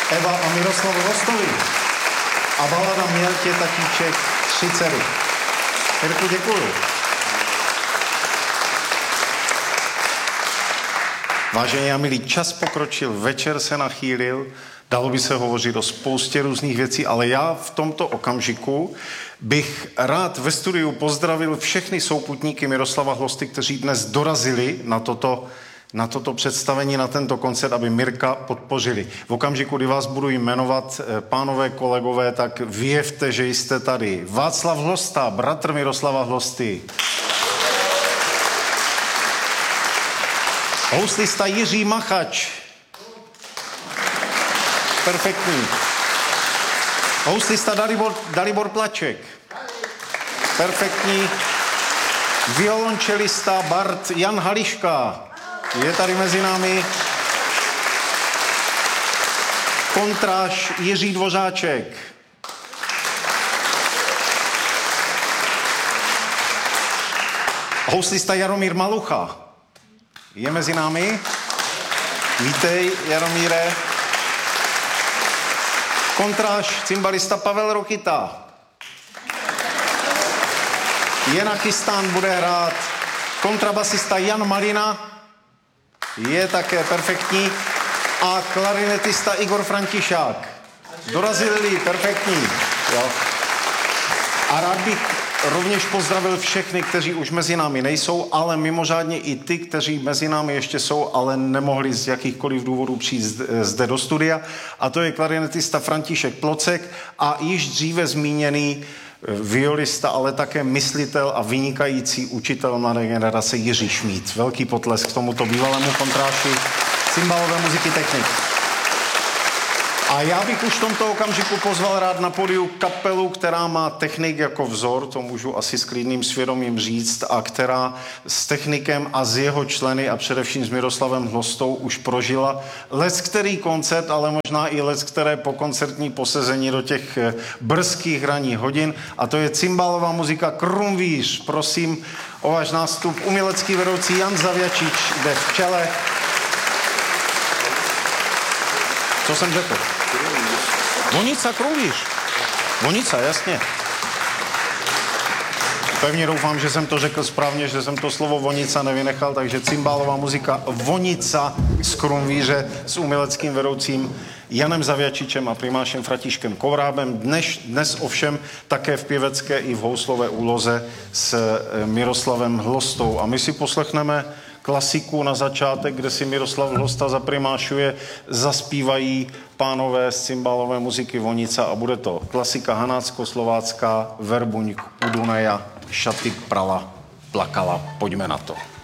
Eva a Miroslav Hlostovi. A balada Měl tě tatíček 3 dcery. Jirku, děkuju. Vážení a milí, čas pokročil, večer se nachýlil, dalo by se hovořit o spoustě různých věcí, ale já v tomto okamžiku bych rád ve studiu pozdravil všechny souputníky Miroslava Hlosty, kteří dnes dorazili na toto představení, na tento koncert, aby Mirka podpořili. V okamžiku, kdy vás budu jmenovat, pánové kolegové, tak vyjevte, že jste tady. Václav Hlosta, bratr Miroslava Hlosty. Houslista Jiří Machač. Perfektní. Houslista Dalibor Plaček. Perfektní. Violončelista bard Jan Hališka. Je tady mezi námi. Kontráž Jiří Dvořáček. Houslista Jaromír Malucha. Je mezi námi. Vítej, Jaromíre. Kontráž cymbalista Pavel Rokita. Je nachystán, bude hrát. Kontrabasista Jan Malina. Je také perfektní. A klarinetista Igor Františák. Dorazili, perfektní. Jo. A rád bych rovněž pozdravil všechny, kteří už mezi námi nejsou, ale mimořádně i ty, kteří mezi námi ještě jsou, ale nemohli z jakýchkoliv důvodů přijít zde do studia. A to je klarinetista František Plocek a již dříve zmíněný violista, ale také myslitel a vynikající učitel mladé generace Jiří Šmíd. Velký potlesk k tomuto bývalému kontráši cymbalové muziky Technik. A já bych už v tomto okamžiku pozval rád na pódiu kapelu, která má Technik jako vzor, to můžu asi s klidným svědomím říct, a která s Technikem a s jeho členy a především s Miroslavem Hlostou už prožila leckterý koncert, ale možná i leckteré pokoncertní posezení do těch brzkých ranních hodin. A to je cymbalová muzika Krumvíř. Prosím o váš nástup. Umělecký vedoucí Jan Zavěčič jde v čele. Co jsem řekl? Vonica, Krumvíř. Vonica, jasně. Pevně doufám, že jsem to řekl správně, že jsem to slovo vonica nevynechal, takže cymbálová muzika Vonica z Krumvíře s uměleckým vedoucím Janem Zavěčičem a primášem Františkem Kovrábem. Dnes ovšem také v pěvecké i v houslové úloze s Miroslavem Hlostou. A my si poslechneme klasiku na začátek, kde si Miroslav Hlosta zaprimášuje, zaspívají pánové z cymbálové muziky Vonica a bude to klasika hanácko-slovácká, Verbuňk u Dunaja, šaty prala, plakala. Pojďme na to.